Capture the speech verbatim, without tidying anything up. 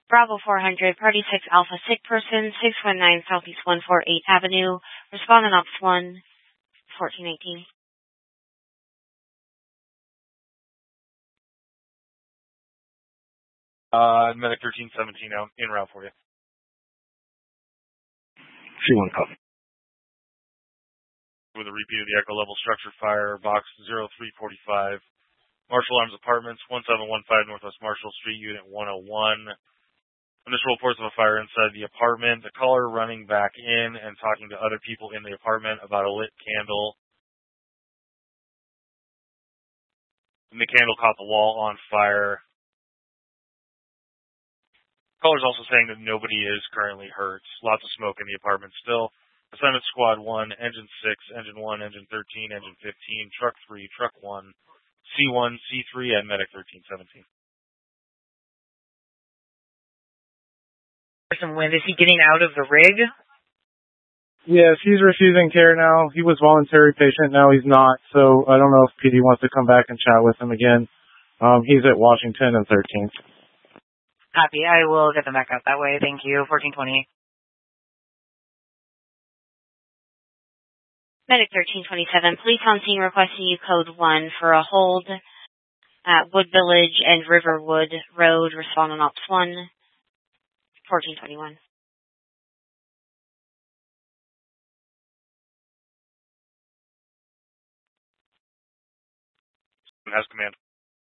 Bravo four hundred, Party six Alpha, sick person, six one nine Southeast one forty-eighth Avenue, respondent Ops one, fourteen eighteen. Uh, Medic thirteen seventeen out, in route for you. C one copy. With a repeat of the Echo level structure fire, box zero three forty-five, Marshall Arms Apartments, one seven one five Northwest Marshall Street, Unit one oh one. Initial reports of a fire inside the apartment. The caller running back in and talking to other people in the apartment about a lit candle. And the candle caught the wall on fire. Caller's also saying that nobody is currently hurt. Lots of smoke in the apartment still. Assignment Squad one, Engine six, Engine one, Engine thirteen, Engine fifteen, Truck three, Truck one, C one, C three, and Medic thirteen seventeen. Some wind. Is he getting out of the rig? Yes, he's refusing care now. He was voluntary patient, now he's not. So I don't know if P D wants to come back and chat with him again. Um, he's at Washington and thirteenth. Copy. I will get them back out that way. Thank you. fourteen twenty. Medic thirteen twenty-seven, police on scene requesting you code one for a hold at Wood Village and Riverwood Road, respondent Ops one, fourteen twenty-one. Has command.